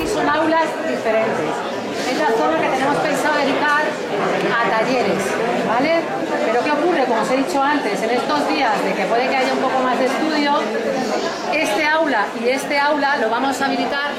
son aulas diferentes. Es la zona que tenemos pensado dedicar a talleres, ¿vale? Pero ¿qué ocurre? Como os he dicho antes, en estos días de que puede que haya un poco más de estudio, este aula y este aula lo vamos a habilitar.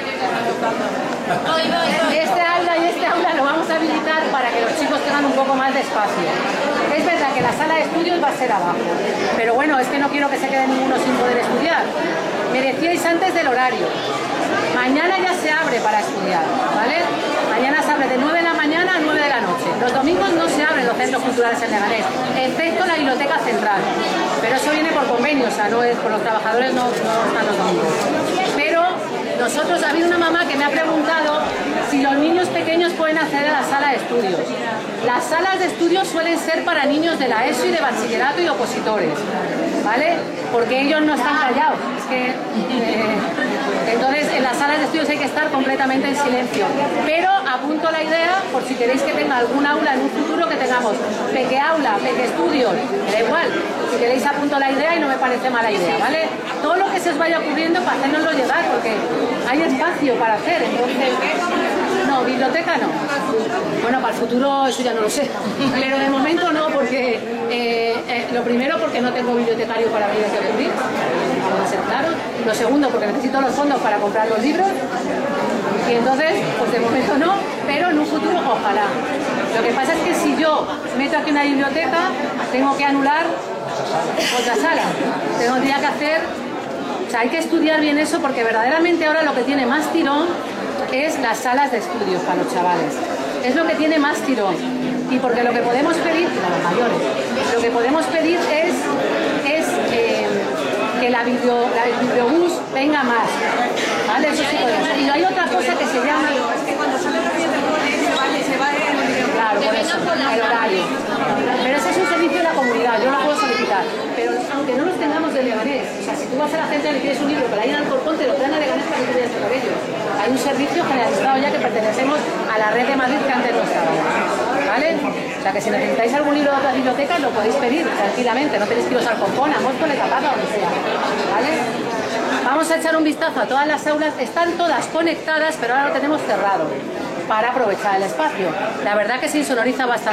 Este aula lo vamos a habilitar para que los chicos tengan un poco más de espacio. Es verdad que la sala de estudios va a ser abajo, pero bueno, es que no quiero que se quede ninguno sin poder estudiar. Me decíais antes del horario. Mañana ya se abre para estudiar, ¿vale? Mañana se abre de 9 de la mañana a 9 de la noche. Los domingos no se abren los centros culturales en Leganés, excepto la biblioteca central. Pero eso viene por convenio, o sea, no es por los trabajadores, no están los domingos. Pero nosotros, ha habido una mamá que me ha preguntado si los niños pequeños pueden acceder a la sala de estudios. Las salas de estudios suelen ser para niños de la ESO y de bachillerato y opositores, ¿vale? Porque ellos no están callados. Es que, entonces, en las salas de estudios hay que estar completamente en silencio. Pero apunto la idea, por si queréis que tenga algún aula en un futuro, que tengamos peque aula, peque estudios, me da igual. Si queréis apunto la idea y no me parece mala idea, ¿vale? Todo lo que se os vaya ocurriendo para hacernoslo llegar, porque hay espacio para hacer. Entonces, no, biblioteca no. Bueno, para el futuro eso ya no lo sé. Pero de momento no, porque lo primero porque no tengo bibliotecario para venir aquí a cubrir, vamos a ser claros. Lo segundo porque necesito los fondos para comprar los libros. Y entonces, pues de momento no, pero en un futuro ojalá. Lo que pasa es que si yo meto aquí una biblioteca, tengo que anular otra sala. Tendría que hacer... O sea, hay que estudiar bien eso porque verdaderamente ahora lo que tiene más tirón es las salas de estudios para los chavales. Es lo que tiene más tirón. Y porque lo que podemos pedir, para los mayores, lo que podemos pedir es que el bibliobús venga más. ¿Vale? Eso sí podemos. Y hay otra cosa que se llama... Es que cuando sale recién de poner, se va el bibliobús. Claro, por eso, el horario. Pero ese es un servicio de la comunidad, yo lo puedo solicitar. Pero aunque no los tengamos de Leganés, o sea, si tú vas a la gente y le pides un libro que la hay en Alcorcón, te lo traen a Leganés para que tú vayas con ellos. Hay un servicio generalizado ya que pertenecemos a la red de Madrid que antes no estaba. ¿Vale? O sea, que si necesitáis algún libro de otras bibliotecas, lo podéis pedir tranquilamente, no tenéis que iros al Alcorcón, a Móstoles, a Parla, donde sea. ¿Vale? Vamos a echar un vistazo a todas las aulas, están todas conectadas, pero ahora lo tenemos cerrado para aprovechar el espacio. La verdad que se insonoriza bastante.